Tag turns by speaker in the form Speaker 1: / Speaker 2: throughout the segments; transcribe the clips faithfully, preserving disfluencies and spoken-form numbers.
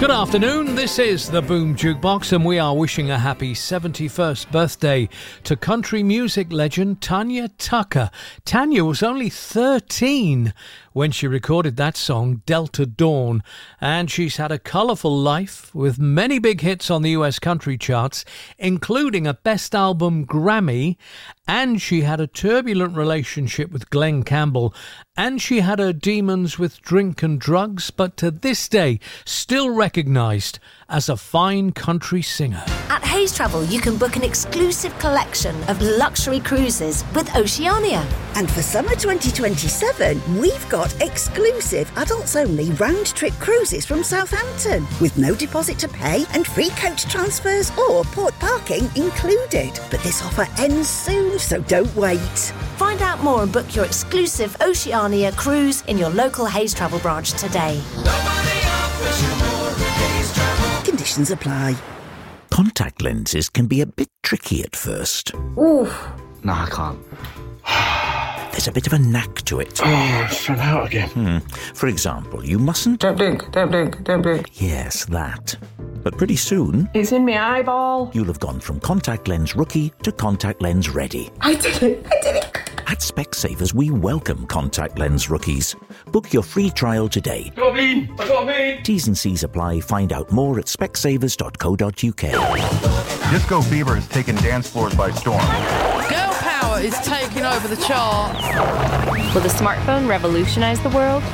Speaker 1: Good afternoon, this is the Boom Jukebox and we are wishing a happy seventy-first birthday to country music legend Tanya Tucker. Tanya was only thirteen when she recorded that song, Delta Dawn, and she's had a colourful life with many big hits on the U S country charts, including a Best Album Grammy, and she had a turbulent relationship with Glenn Campbell, and she had her demons with drink and drugs, but to this day still recognised as a fine country singer.
Speaker 2: At Hayes Travel, you can book an exclusive collection of luxury cruises with Oceania.
Speaker 3: And for summer twenty twenty-seven, we've got exclusive adults-only round-trip cruises from Southampton with no deposit to pay and free coach transfers or port parking included. But this offer ends soon, so don't wait.
Speaker 2: Find out more and book your exclusive Oceania cruise in your local Hayes Travel branch today.
Speaker 4: Nobody offers you more at Hayes Travel.
Speaker 3: Conditions apply.
Speaker 5: Contact lenses can be a bit tricky at first.
Speaker 6: Oof. No, I can't.
Speaker 5: There's a bit of a knack to it.
Speaker 6: Oh, it's fell out again.
Speaker 5: Hmm. For example, you mustn't...
Speaker 6: Don't blink, don't blink, don't blink.
Speaker 5: Yes, that. But pretty soon...
Speaker 6: It's in my eyeball.
Speaker 5: You'll have gone from contact lens rookie to contact lens ready.
Speaker 6: I did it, I did it.
Speaker 5: At Specsavers, we welcome contact lens rookies. Book your free trial today.
Speaker 6: I got a bean, I got a bean.
Speaker 5: T's and C's apply. Find out more at specsavers dot co dot uk.
Speaker 7: Disco fever has taken dance floors by storm.
Speaker 8: Girl power is taking over the charts.
Speaker 9: Will the smartphone revolutionize the world?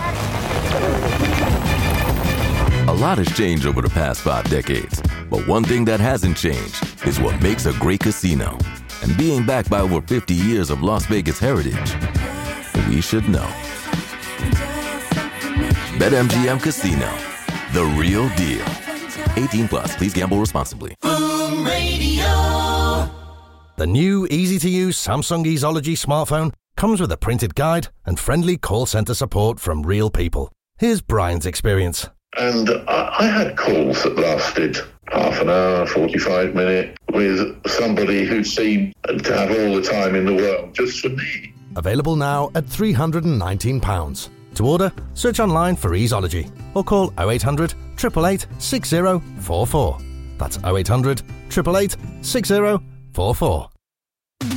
Speaker 10: A lot has changed over the past five decades, but one thing that hasn't changed is what makes a great casino. And being backed by over fifty years of Las Vegas heritage, we should know. BetMGM Casino, the real deal. eighteen plus, please gamble responsibly.
Speaker 4: Boom Radio.
Speaker 11: The new easy-to-use Samsung Easology smartphone comes with a printed guide and friendly call centre support from real people. Here's Brian's experience.
Speaker 12: And I, I had calls that lasted half an hour, forty-five minutes, with somebody who seemed to have all the time in the world just for me.
Speaker 11: Available now at three hundred nineteen pounds. To order, search online for Easology or call oh eight hundred, eight eight eight, six oh four four. That's oh eight hundred, eight eight eight, six oh four four.